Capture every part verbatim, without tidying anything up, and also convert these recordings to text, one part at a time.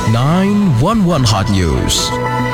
nine one one Hot News.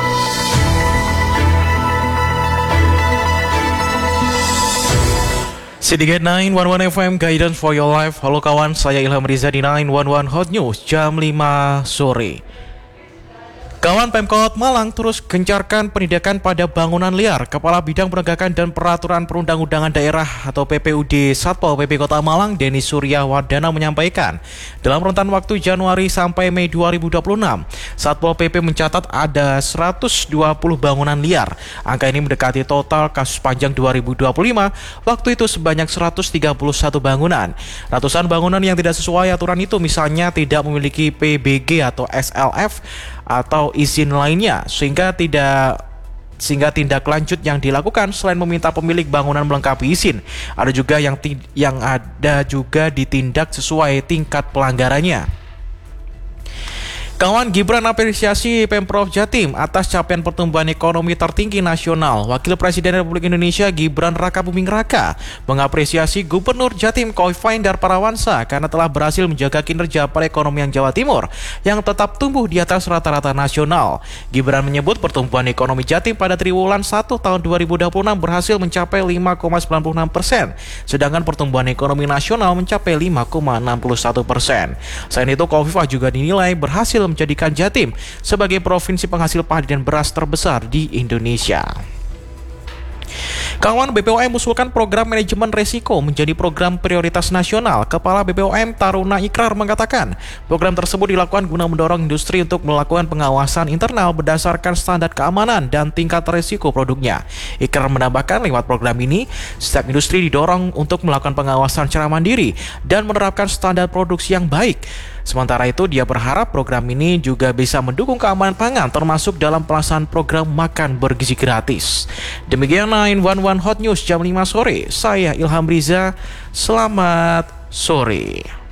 Sedikit nine one one F M Guidance for Your Life. Halo kawan, saya Ilham Riza di nine one one Hot News jam lima sore. Kawan, Pemkot Malang terus gencarkan penindakan pada bangunan liar. Kepala Bidang Penegakan dan Peraturan Perundang-undangan Daerah atau P P U D Satpol P P Kota Malang, Denny Suryawardana menyampaikan, dalam rentan waktu Januari sampai Mei dua ribu dua puluh enam, Satpol P P mencatat ada seratus dua puluh bangunan liar. Angka ini mendekati total kasus panjang dua ribu dua puluh lima, waktu itu sebanyak seratus tiga puluh satu bangunan. Ratusan bangunan yang tidak sesuai aturan itu misalnya tidak memiliki P B G atau S L F atau izin lainnya, sehingga tidak sehingga tindak lanjut yang dilakukan selain meminta pemilik bangunan melengkapi izin, ada juga yang yang ada juga ditindak sesuai tingkat pelanggarannya. Kawan, Gibran apresiasi Pemprov Jatim atas capaian pertumbuhan ekonomi tertinggi nasional. Wakil Presiden Republik Indonesia Gibran Rakabuming Raka mengapresiasi Gubernur Jatim Khoifai Indar Parawansa karena telah berhasil menjaga kinerja perekonomian Jawa Timur yang tetap tumbuh di atas rata-rata nasional. Gibran menyebut pertumbuhan ekonomi Jatim pada triwulan satu tahun dua ribu dua puluh enam berhasil mencapai lima koma sembilan puluh enam persen, sedangkan pertumbuhan ekonomi nasional mencapai lima koma enam puluh satu persen. Selain itu, Khofifah juga dinilai berhasil menjadikan Jatim sebagai provinsi penghasil padi dan beras terbesar di Indonesia. Kawan, B P O M usulkan program manajemen resiko menjadi program prioritas nasional. Kepala B P O M Taruna Ikrar mengatakan, program tersebut dilakukan guna mendorong industri untuk melakukan pengawasan internal berdasarkan standar keamanan dan tingkat resiko produknya. Ikrar menambahkan, lewat program ini, setiap industri didorong untuk melakukan pengawasan secara mandiri dan menerapkan standar produksi yang baik. Sementara itu, dia berharap program ini juga bisa mendukung keamanan pangan, termasuk dalam pelaksanaan program makan bergizi gratis. Demikian nine one one Hot News jam lima sore. Saya Ilham Riza. Selamat sore.